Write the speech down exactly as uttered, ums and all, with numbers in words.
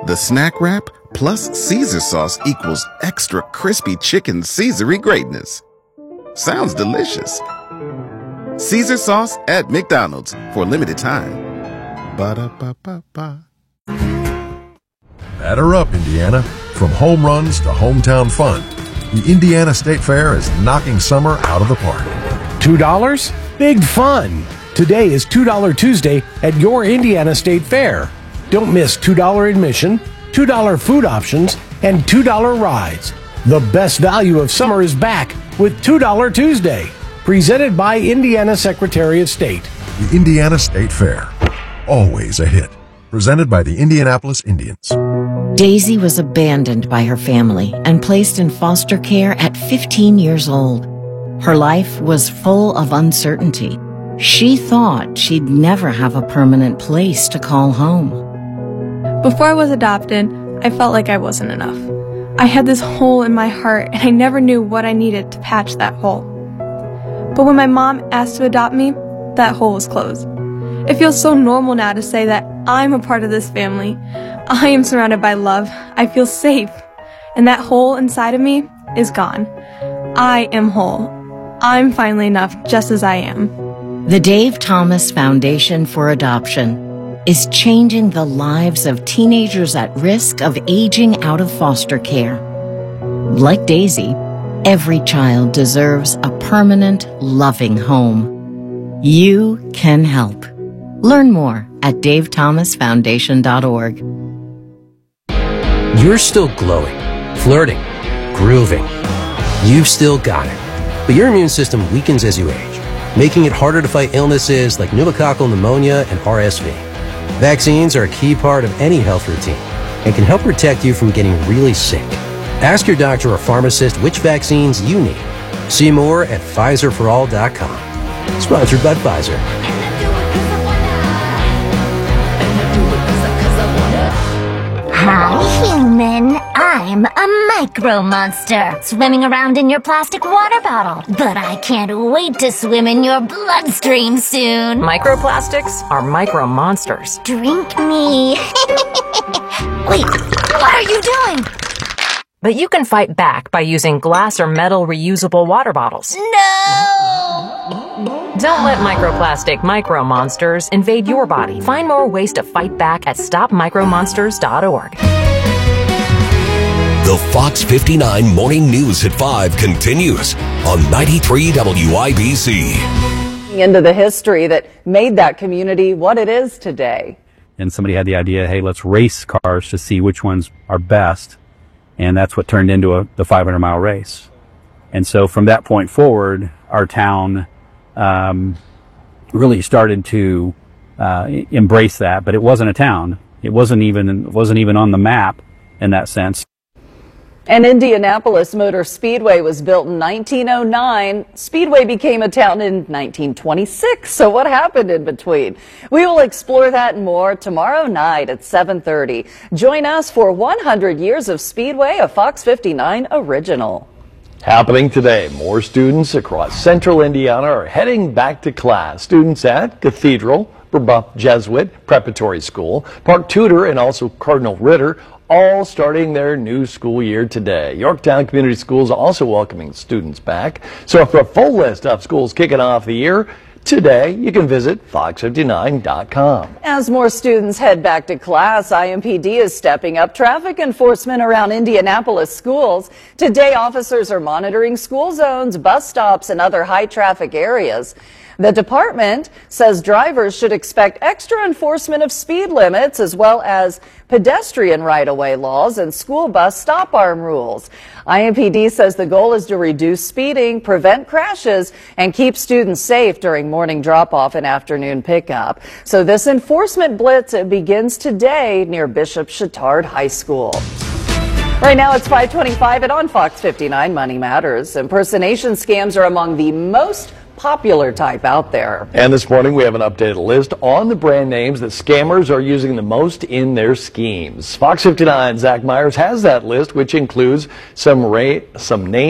The snack wrap plus Caesar sauce equals extra crispy chicken Caesary greatness. Sounds delicious. Caesar sauce at McDonald's for a limited time. Ba-da-ba-ba-ba. Batter up, Indiana. From home runs to hometown fun, the Indiana State Fair is knocking summer out of the park. two dollars? Big fun! Today is two dollar Tuesday at your Indiana State Fair. Don't miss two dollar admission, two dollar food options, and two dollar rides. The best value of summer is back with two dollar Tuesday. Presented by Indiana Secretary of State. The Indiana State Fair. Always a hit. Presented by the Indianapolis Indians. Daisy was abandoned by her family and placed in foster care at fifteen years old. Her life was full of uncertainty. She thought she'd never have a permanent place to call home. Before I was adopted, I felt like I wasn't enough. I had this hole in my heart, and I never knew what I needed to patch that hole. But when my mom asked to adopt me, that hole was closed. It feels so normal now to say that I'm a part of this family. I am surrounded by love. I feel safe. And that hole inside of me is gone. I am whole. I'm finally enough just as I am. The Dave Thomas Foundation for Adoption is changing the lives of teenagers at risk of aging out of foster care. Like Daisy, every child deserves a permanent, loving home. You can help. Learn more at dave thomas foundation dot org. You're still glowing, flirting, grooving. You've still got it. But your immune system weakens as you age, making it harder to fight illnesses like pneumococcal pneumonia and R S V. Vaccines are a key part of any health routine and can help protect you from getting really sick. Ask your doctor or pharmacist which vaccines you need. See more at Pfizer for all dot com. Sponsored by Pfizer. Hi, human. I'm a micro monster, swimming around in your plastic water bottle. But I can't wait to swim in your bloodstream soon. Microplastics are micro monsters. Drink me. Wait, what are you doing? But you can fight back by using glass or metal reusable water bottles. No! Don't let microplastic micro monsters invade your body. Find more ways to fight back at stop micro monsters dot org. The Fox fifty-nine Morning News at five continues on ninety-three W I B C. Into the history that made that community what it is today. And somebody had the idea, hey, let's race cars to see which ones are best. And that's what turned into a, the five hundred mile race. And so from that point forward, our town um, really started to uh, embrace that. But it wasn't a town. It wasn't even it wasn't even on the map in that sense. And Indianapolis Motor Speedway was built in nineteen oh nine. Speedway became a town in nineteen twenty-six. So what happened in between? We will explore that and more tomorrow night at seven thirty. Join us for one hundred years of Speedway, a Fox fifty-nine original. Happening today, more students across central Indiana are heading back to class. Students at Cathedral, Brebeuf Jesuit Preparatory School, Park Tudor, and also Cardinal Ritter, all starting their new school year today. Yorktown Community Schools also welcoming students back. So for a full list of schools kicking off the year today, you can visit fox fifty-nine dot com. As more students head back to class, I M P D is stepping up traffic enforcement around Indianapolis schools. Today, officers are monitoring school zones, bus stops, and other high traffic areas. The department says drivers should expect extra enforcement of speed limits as well as pedestrian right-of-way laws and school bus stop arm rules. I M P D says the goal is to reduce speeding, prevent crashes, and keep students safe during morning drop-off and afternoon pickup. So this enforcement blitz it begins today near Bishop Chatard High School. Right now it's five twenty-five and on Fox fifty-nine Money Matters. Impersonation scams are among the most popular type out there. And this morning we have an updated list on the brand names that scammers are using the most in their schemes. Fox fifty-nine Zach Myers has that list, which includes some, some names